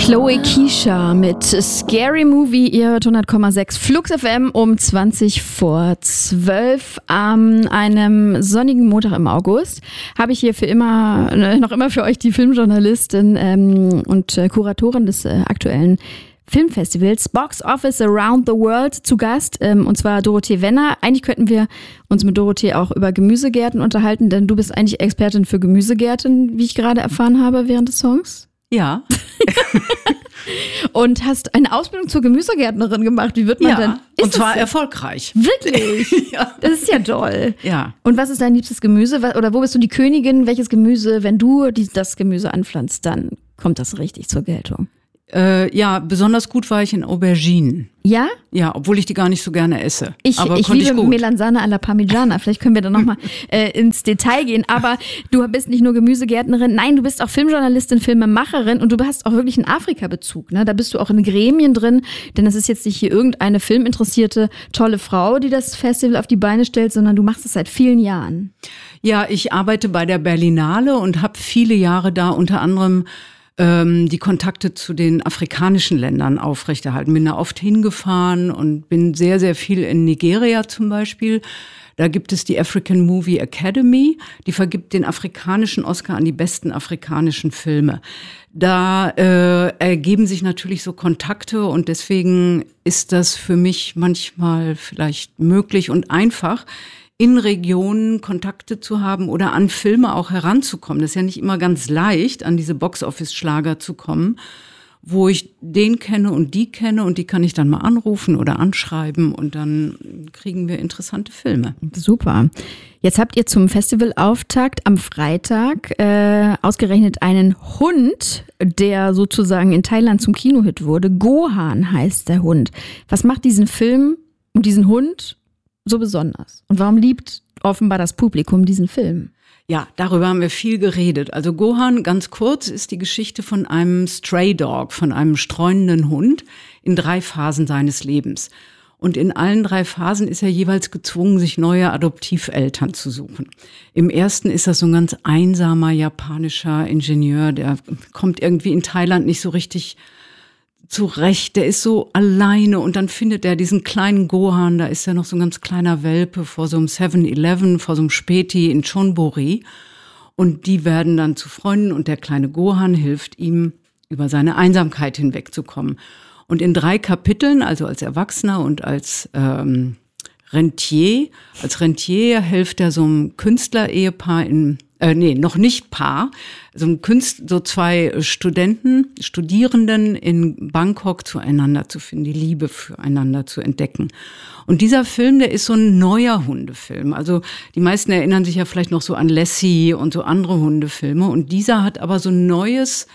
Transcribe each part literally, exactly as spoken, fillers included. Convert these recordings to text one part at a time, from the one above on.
Chloe Keisha mit Scary Movie, ihr hört hundert Komma sechs Flux F M um zwanzig vor zwölf an einem sonnigen Montag im August. Habe ich hier für immer, noch immer für euch die Filmjournalistin ähm, und äh, Kuratorin des äh, aktuellen Filmfestivals Box Office Around the World zu Gast, ähm, und zwar Dorothee Wenner. Eigentlich könnten wir uns mit Dorothee auch über Gemüsegärten unterhalten, denn du bist eigentlich Expertin für Gemüsegärten, wie ich gerade erfahren habe während des Songs. Ja. Und hast eine Ausbildung zur Gemüsegärtnerin gemacht. Wie wird man ja, denn? Ist und zwar denn? Erfolgreich. Wirklich? Ja. Das ist ja toll. Ja. Und was ist dein liebstes Gemüse? Oder wo bist du die Königin? Welches Gemüse, wenn du die, das Gemüse anpflanzt, dann kommt das richtig zur Geltung? Äh, ja, besonders gut war ich in Auberginen. Ja? Ja, obwohl ich die gar nicht so gerne esse. Ich, aber ich liebe ich Melanzane alla Parmigiana. Vielleicht können wir da nochmal äh, ins Detail gehen. Aber du bist nicht nur Gemüsegärtnerin, nein, du bist auch Filmjournalistin, Filmemacherin und du hast auch wirklich einen Afrika-Bezug. Ne? Da bist du auch in Gremien drin, denn es ist jetzt nicht hier irgendeine filminteressierte, tolle Frau, die das Festival auf die Beine stellt, sondern du machst es seit vielen Jahren. Ja, ich arbeite bei der Berlinale und habe viele Jahre da unter anderem die Kontakte zu den afrikanischen Ländern aufrechterhalten. Bin da oft hingefahren und bin sehr, sehr viel in Nigeria zum Beispiel. Da gibt es die African Movie Academy, die vergibt den afrikanischen Oscar an die besten afrikanischen Filme. Da äh, ergeben sich natürlich so Kontakte und deswegen ist das für mich manchmal vielleicht möglich und einfach, in Regionen Kontakte zu haben oder an Filme auch heranzukommen. Das ist ja nicht immer ganz leicht, an diese Box-Office-Schlager zu kommen, wo ich den kenne und die kenne und die kann ich dann mal anrufen oder anschreiben und dann kriegen wir interessante Filme. Super. Jetzt habt ihr zum Festivalauftakt am Freitag äh, ausgerechnet einen Hund, der sozusagen in Thailand zum Kinohit wurde. Gohan heißt der Hund. Was macht diesen Film und diesen Hund so besonders? Und warum liebt offenbar das Publikum diesen Film? Ja, darüber haben wir viel geredet. Also Gohan, ganz kurz, ist die Geschichte von einem Stray Dog, von einem streunenden Hund in drei Phasen seines Lebens. Und in allen drei Phasen ist er jeweils gezwungen, sich neue Adoptiveltern zu suchen. Im ersten ist er so ein ganz einsamer japanischer Ingenieur, der kommt irgendwie in Thailand nicht so richtig zurecht, der ist so alleine und dann findet er diesen kleinen Gohan, da ist er noch so ein ganz kleiner Welpe vor so einem seven eleven, vor so einem Späti in Chonburi und die werden dann zu Freunden und der kleine Gohan hilft ihm, über seine Einsamkeit hinwegzukommen. Und in drei Kapiteln, also als Erwachsener und als ähm, Rentier, als Rentier hilft er so einem Künstlerehepaar in Äh, nee, noch nicht Paar, so ein Künst, so zwei Studenten, Studierenden in Bangkok zueinander zu finden, die Liebe füreinander zu entdecken. Und dieser Film, der ist so ein neuer Hundefilm. Also die meisten erinnern sich ja vielleicht noch so an Lassie und so andere Hundefilme. Und dieser hat aber so ein neues,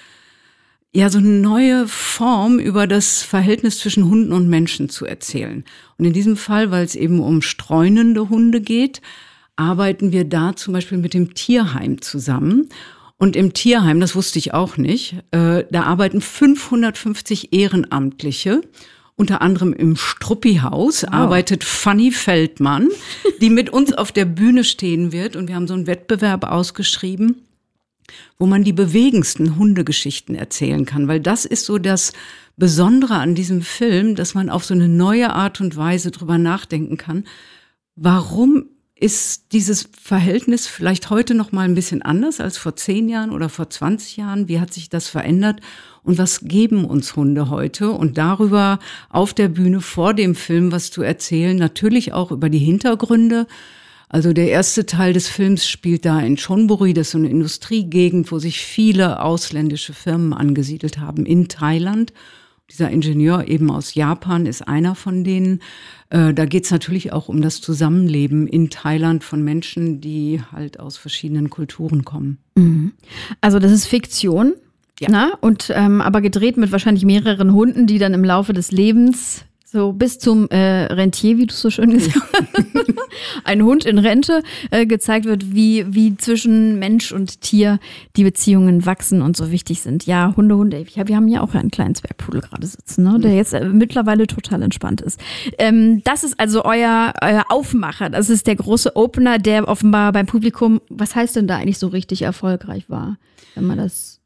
ja, so eine neue Form über das Verhältnis zwischen Hunden und Menschen zu erzählen. Und in diesem Fall, weil es eben um streunende Hunde geht, arbeiten wir da zum Beispiel mit dem Tierheim zusammen. Und im Tierheim, das wusste ich auch nicht, äh, da arbeiten fünfhundertfünfzig Ehrenamtliche. Unter anderem im Struppi-Haus wow. arbeitet Fanny Feldmann, die mit uns auf der Bühne stehen wird. Und wir haben so einen Wettbewerb ausgeschrieben, wo man die bewegendsten Hundegeschichten erzählen kann. Weil das ist so das Besondere an diesem Film, dass man auf so eine neue Art und Weise drüber nachdenken kann. Warum ist dieses Verhältnis vielleicht heute noch mal ein bisschen anders als vor zehn Jahren oder vor zwanzig Jahren? Wie hat sich das verändert? Und was geben uns Hunde heute? Und darüber auf der Bühne vor dem Film was zu erzählen, natürlich auch über die Hintergründe. Also der erste Teil des Films spielt da in Chonburi, das ist so eine Industriegegend, wo sich viele ausländische Firmen angesiedelt haben in Thailand. Dieser Ingenieur eben aus Japan ist einer von denen. Äh, da geht es natürlich auch um das Zusammenleben in Thailand von Menschen, die halt aus verschiedenen Kulturen kommen. Mhm. Also das ist Fiktion, ja. Na? Und ähm, aber gedreht mit wahrscheinlich mehreren Hunden, die dann im Laufe des Lebens so bis zum äh, Rentier, wie du es so schön gesagt hast, ein Hund in Rente äh, gezeigt wird, wie, wie zwischen Mensch und Tier die Beziehungen wachsen und so wichtig sind. Ja, Hunde, Hunde. Ja, wir haben ja auch einen kleinen Zwergpudel gerade sitzen, ne, der jetzt äh, mittlerweile total entspannt ist. Ähm, das ist also euer, euer Aufmacher. Das ist der große Opener, der offenbar beim Publikum, was heißt denn da eigentlich so richtig erfolgreich war, wenn man das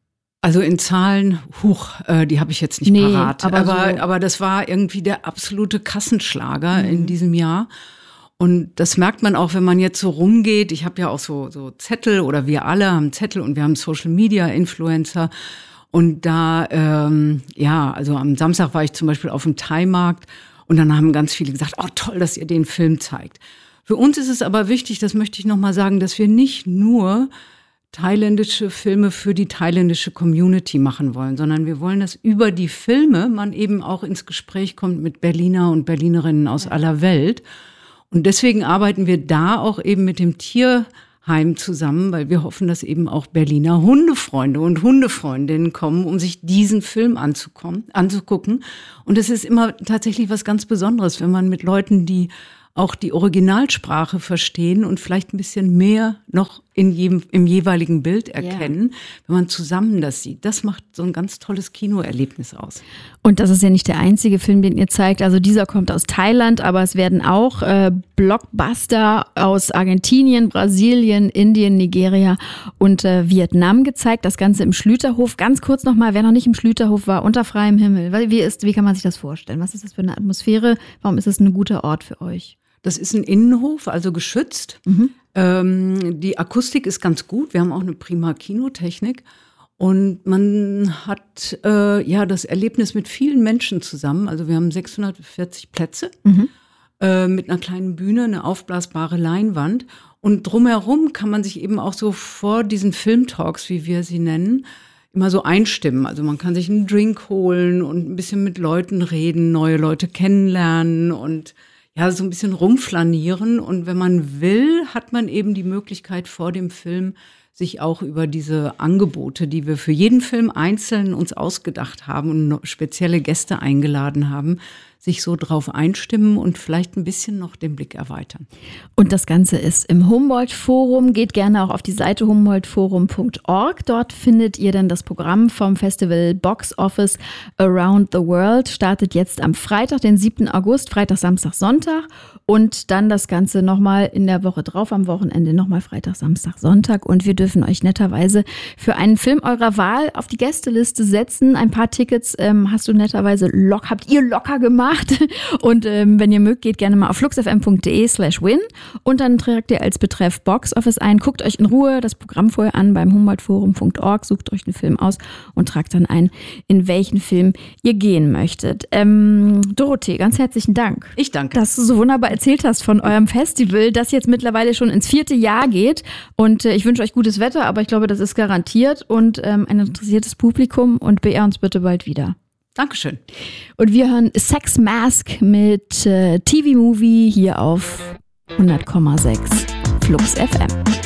Also in Zahlen, huch, äh, die habe ich jetzt nicht nee, parat. Aber, aber, so aber das war irgendwie der absolute Kassenschlager mhm. in diesem Jahr. Und das merkt man auch, wenn man jetzt so rumgeht. Ich habe ja auch so, so Zettel oder wir alle haben Zettel und wir haben Social-Media-Influencer. Und da, ähm, ja, also am Samstag war ich zum Beispiel auf dem Thai-Markt und dann haben ganz viele gesagt, oh toll, dass ihr den Film zeigt. Für uns ist es aber wichtig, das möchte ich nochmal sagen, dass wir nicht nur thailändische Filme für die thailändische Community machen wollen, sondern wir wollen, dass über die Filme man eben auch ins Gespräch kommt mit Berliner und Berlinerinnen aus ja. aller Welt. Und deswegen arbeiten wir da auch eben mit dem Tierheim zusammen, weil wir hoffen, dass eben auch Berliner Hundefreunde und Hundefreundinnen kommen, um sich diesen Film anzukommen, anzugucken. Und es ist immer tatsächlich was ganz Besonderes, wenn man mit Leuten, die auch die Originalsprache verstehen und vielleicht ein bisschen mehr noch in jedem, im jeweiligen Bild erkennen, yeah. wenn man zusammen das sieht. Das macht so ein ganz tolles Kinoerlebnis aus. Und das ist ja nicht der einzige Film, den ihr zeigt. Also dieser kommt aus Thailand, aber es werden auch äh, Blockbuster aus Argentinien, Brasilien, Indien, Nigeria und äh, Vietnam gezeigt. Das Ganze im Schlüterhof. Ganz kurz nochmal, wer noch nicht im Schlüterhof war, unter freiem Himmel. Wie ist, wie kann man sich das vorstellen? Was ist das für eine Atmosphäre? Warum ist es ein guter Ort für euch? Das ist ein Innenhof, also geschützt. Mhm. Ähm, die Akustik ist ganz gut. Wir haben auch eine prima Kinotechnik. Und man hat äh, ja das Erlebnis mit vielen Menschen zusammen. Also wir haben sechshundertvierzig Plätze mhm. äh, mit einer kleinen Bühne, eine aufblasbare Leinwand. Und drumherum kann man sich eben auch so vor diesen Filmtalks, wie wir sie nennen, immer so einstimmen. Also man kann sich einen Drink holen und ein bisschen mit Leuten reden, neue Leute kennenlernen und ja, so ein bisschen rumflanieren. Und wenn man will, hat man eben die Möglichkeit vor dem Film, sich auch über diese Angebote, die wir für jeden Film einzeln uns ausgedacht haben und spezielle Gäste eingeladen haben, sich so drauf einstimmen und vielleicht ein bisschen noch den Blick erweitern. Und das Ganze ist im Humboldt-Forum. Geht gerne auch auf die Seite humboldt forum punkt org. Dort findet ihr dann das Programm vom Festival Box Office Around the World. Startet jetzt am Freitag, den siebten August, Freitag, Samstag, Sonntag. Und dann das Ganze nochmal in der Woche drauf, am Wochenende nochmal Freitag, Samstag, Sonntag. Und wir dürfen euch netterweise für einen Film eurer Wahl auf die Gästeliste setzen. Ein paar Tickets ähm, hast du netterweise lock, habt ihr locker gemacht. Und ähm, wenn ihr mögt, geht gerne mal auf fluxfm punkt de slash win und dann tragt ihr als Betreff Box Office ein, guckt euch in Ruhe das Programm vorher an beim humboldt forum punkt org, sucht euch einen Film aus und tragt dann ein, in welchen Film ihr gehen möchtet. Ähm, Dorothee, ganz herzlichen Dank. Ich danke. Dass du so wunderbar erzählt hast von eurem Festival, das jetzt mittlerweile schon ins vierte Jahr geht. Und äh, ich wünsche euch gutes Wetter, aber ich glaube, das ist garantiert und ähm, ein interessiertes Publikum und beehr uns bitte bald wieder. Dankeschön. Und wir hören Sex Mask mit äh, T V-Movie hier auf hundert Komma sechs Flux F M.